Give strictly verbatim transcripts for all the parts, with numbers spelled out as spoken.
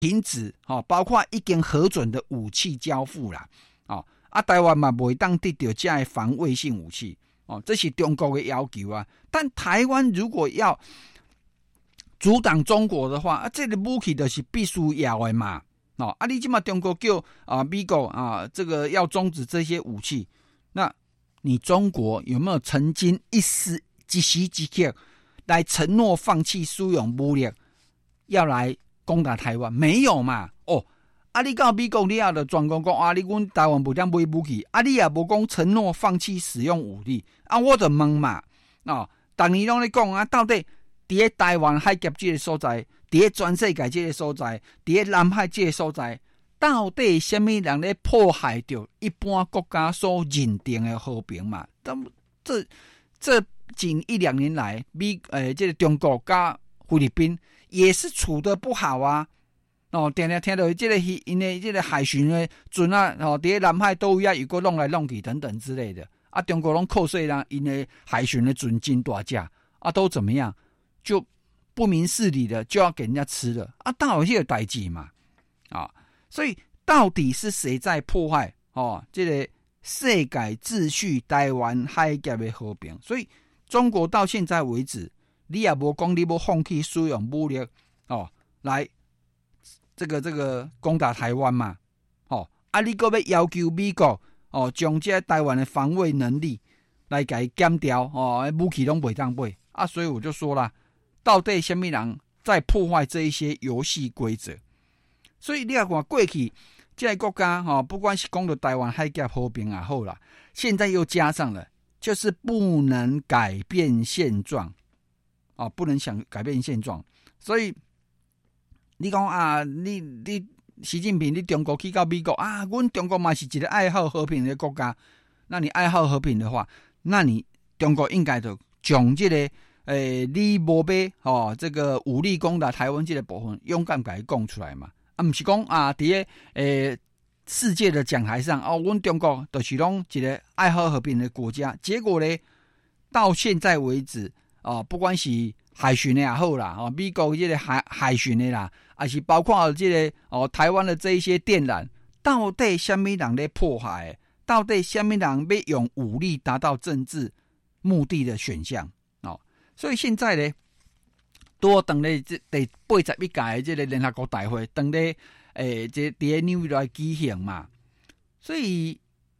停止，哦，包括已经核准的武器交付啦，哦，啊，台湾嘛袂当得到这样的防卫性武器，哦，这是中国的要求啊。但台湾如果要阻挡中国的话，啊，这个武器就是必须要的嘛，哦，啊，你现在中国叫啊美国啊，这个要终止这些武器，那你中国有没有曾经一时一时一刻来承诺放弃使用武力，要来攻打台湾？没有嘛？哦，啊，你到美国你也就专讲讲啊，你阮台湾不当买武器，啊，你也无讲承诺放弃使用武力，啊，我就问嘛，哦，逐年拢咧讲啊，到底伫咧台湾海峡这个所在，伫咧全世界这个所在，伫咧南海这个所在，到底什么人咧迫害着一般国家所认定的和平嘛？这这近一两年来，美呃，这个中国加菲律宾也是处得不好啊。哦，定定听到这个因为这个海巡的船啊，哦，伫咧南海都要有个弄来弄去等等之类的啊，中国拢扣税啦，因为海巡的船金大价啊，都怎么样？就不明事理的就要给人家吃了啊，到有些有代志嘛啊，所以到底是谁在破坏哦？这个世界秩序、台湾海峡的和平？所以中国到现在为止，你也无讲你要放弃使用武力哦，来这个这个攻打台湾嘛？哦，啊，你搁要要求美国哦，将这台湾的防卫能力来给它减掉哦，武器拢袂当买啊，所以我就说啦。到底什么人在破坏这一些游戏规则？所以你要看过去这些国家哈，不管是讲到台湾海峡和平也好啦，现在又加上了，就是不能改变现状啊，不能想改变现状。所以你讲啊，你你习近平，你中国去到美国啊，阮中国嘛是一个爱好和平的国家。那你爱好和平的话，那你中国应该就将这个。诶，你无要哦，这个武力攻打台湾这个部分，勇敢甲伊讲出来嘛？啊，不是讲啊，伫咧诶世界的讲台上哦，阮中国就是拢一个爱好和平的国家。结果咧，到现在为止哦，不管是海巡的也好啦，哦，美国这个海海巡的啦，还是包括这个哦台湾的这一些电缆，到底什么人咧破坏？到底什么人要用武力达到政治目的的选项？所以现在呢，多等咧这第八十一届的这个联合国大会，等咧诶，这伫咧纽约来举行嘛。所以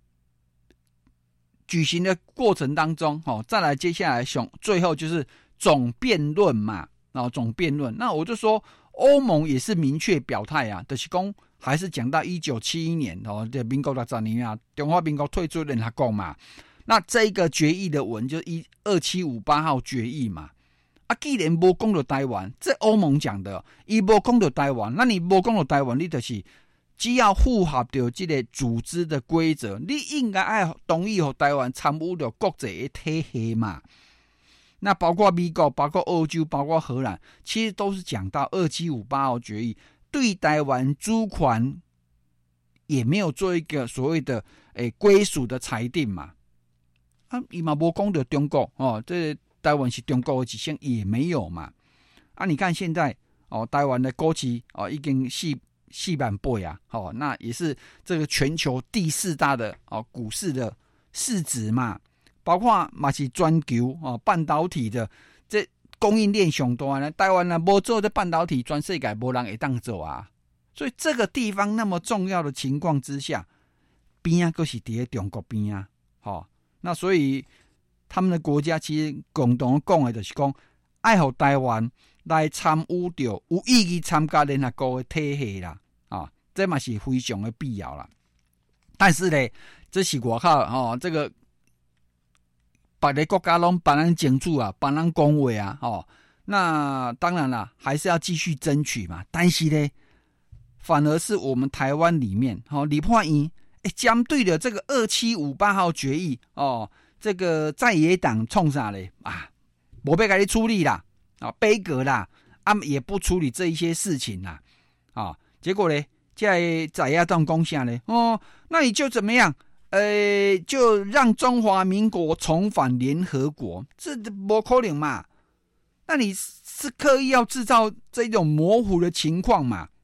举行的过程当中，哦，再来接下来想最后就是总辩论嘛，然后总辩论。那我就说，欧盟也是明确表态啊，就是讲还是讲到一九七一年哦，这民国六十年啊，中华民国退出联合国嘛。那这个决议的文就一二七五八号决议嘛，啊，既然无讲到台湾，这欧盟讲的，伊无讲到台湾，那你无讲到台湾，你就是只要符合到这个组织的规则，你应该爱同意和台湾参与到国际的体系嘛。那包括美国、包括欧洲、包括荷兰，其实都是讲到二七五八号决议对台湾主权也没有做一个所谓的诶归属的裁定嘛。啊，伊嘛无讲到中国哦，这台湾是中国的一项也没有嘛。啊，你看现在哦，台湾的股市哦已经四四万倍啊，哦，那也是这个全球第四大的哦股市的市值嘛，包括嘛是全球哦半导体的这供应链上大呢，台湾呢无做这半导体，全世界无人会当做啊。所以这个地方那么重要的情况之下，边啊，佫是伫咧中国边啊，哦。那所以他们的国家其实共同讲的就是讲，爱互台湾来参与到有意义参加联合国的体系啦，啊，这嘛是非常的必要啦。但是呢，这是外口哦，这个别的国家拢别人争取啊，别人讲话啊，哦，那当然啦，还是要继续争取嘛。但是呢，反而是我们台湾里面，哦，立法院。欸，针对的这个二七五八号决议哦，这个在野党冲啥嘞啊？没被给你处理啦，啊，杯葛啦，啊，也不处理这一些事情啦，啊，结果呢，在在野党攻下呢，哦，那你就怎么样？呃，就让中华民国重返联合国，这不可能嘛？那你是刻意要制造这种模糊的情况嘛？